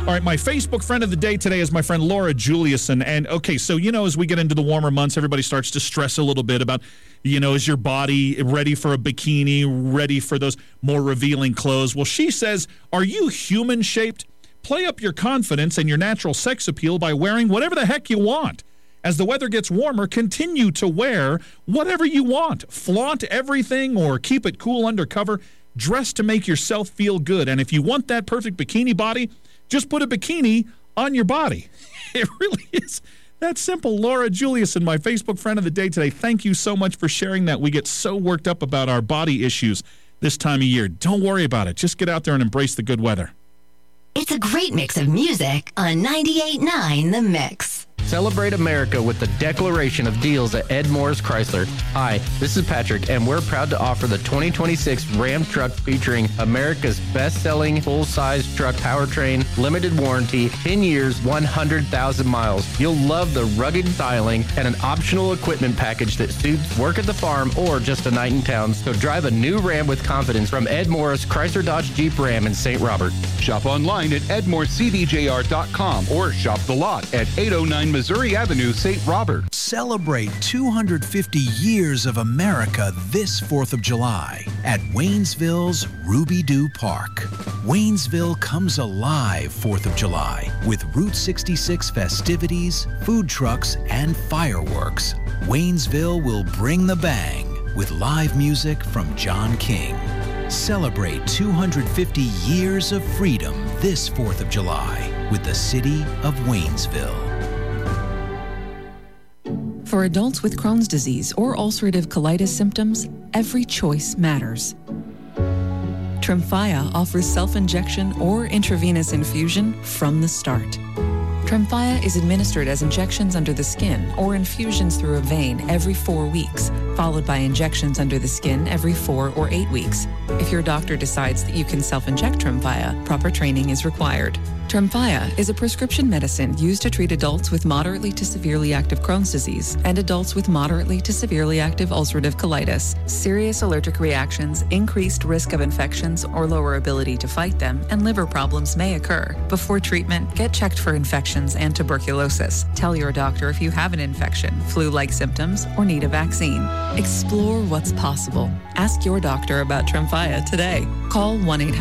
All right, my Facebook friend of the day today is my friend Laura Juliuson. And, okay, so, as we get into the warmer months, everybody starts to stress a little bit about, is your body ready for a bikini, ready for those more revealing clothes? Well, she says, are you human-shaped? Play up your confidence and your natural sex appeal by wearing whatever the heck you want. As the weather gets warmer, continue to wear whatever you want. Flaunt everything or keep it cool undercover. Dress to make yourself feel good. And if you want that perfect bikini body, just put a bikini on your body. It really is that simple. Laura Juliuson, my Facebook friend of the day today, thank you so much for sharing that. We get so worked up about our body issues this time of year. Don't worry about it. Just get out there and embrace the good weather. It's a great mix of music on 98.9 The Mix. Celebrate America with the declaration of deals at Ed Morris Chrysler. Hi, this is Patrick, and we're proud to offer the 2026 Ram truck featuring America's best-selling full-size truck powertrain, limited warranty, 10 years, 100,000 miles. You'll love the rugged styling and an optional equipment package that suits work at the farm or just a night in town. So drive a new Ram with confidence from Ed Morris Chrysler Dodge Jeep Ram in St. Robert. Shop online at edmorecdjr.com or shop the lot at 809 Missouri Avenue, St. Robert. Celebrate 250 years of America this 4th of July at Waynesville's Ruby Doo Park. Waynesville comes alive 4th of July with Route 66 festivities, food trucks, and fireworks. Waynesville will bring the bang with live music from John King. Celebrate 250 years of freedom this 4th of July with the city of Waynesville. For adults with Crohn's disease or ulcerative colitis symptoms, every choice matters. Tremfya offers self-injection or intravenous infusion from the start. Tremfya is administered as injections under the skin or infusions through a vein every 4 weeks, followed by injections under the skin every 4 or 8 weeks. If your doctor decides that you can self-inject Tremfya, proper training is required. Tremfya is a prescription medicine used to treat adults with moderately to severely active Crohn's disease and adults with moderately to severely active ulcerative colitis. Serious allergic reactions, increased risk of infections or lower ability to fight them, and liver problems may occur. Before treatment, get checked for infections and tuberculosis. Tell your doctor if you have an infection, flu-like symptoms, or need a vaccine. Explore what's possible. Ask your doctor about Tremfya today. Call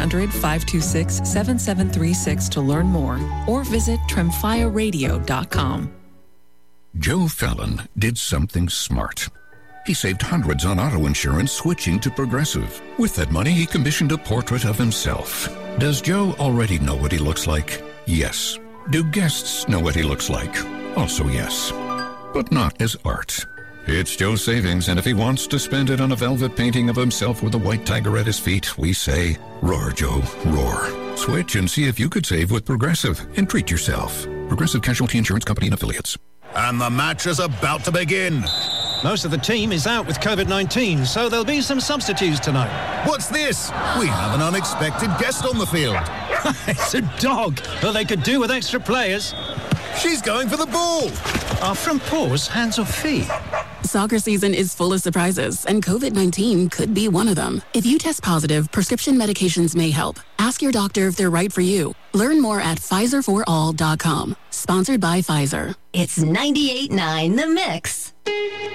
1-800-526-7736 to learn more or visit tremfyaradio.com. Joe Fallon did something smart. He saved hundreds on auto insurance switching to Progressive. With that money, he commissioned a portrait of himself. Does Joe already know what he looks like? Yes. Do guests know what he looks like? Also yes. But not as art. It's Joe's savings, and if he wants to spend it on a velvet painting of himself with a white tiger at his feet, we say, roar, Joe, roar. Switch and see if you could save with Progressive and treat yourself. Progressive Casualty Insurance Company and Affiliates. And the match is about to begin. Most of the team is out with COVID-19, so there'll be some substitutes tonight. What's this? We have an unexpected guest on the field. It's a dog, but they could do with extra players. She's going for the ball. Are front paws hands or feet? Soccer season is full of surprises, and COVID-19 could be one of them. If you test positive, prescription medications may help. Ask your doctor if they're right for you. Learn more at PfizerForAll.com. Sponsored by Pfizer. It's 98.9 The Mix.